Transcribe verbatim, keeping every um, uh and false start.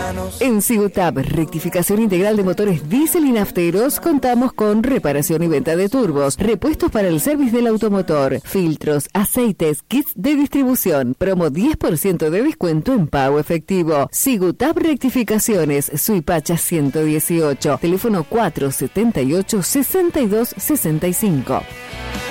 manos. En Sigutab, rectificación integral de motores diésel y nafteros, contamos con reparación y venta de turbos, repuestos para el service del automotor, filtros, aceites, kits de distribución, promo diez por ciento de descuento en pago efectivo. Sigutab Rectificaciones, Suipacha ciento dieciocho, teléfono cuatro setenta y ocho, sesenta y dos sesenta y cinco.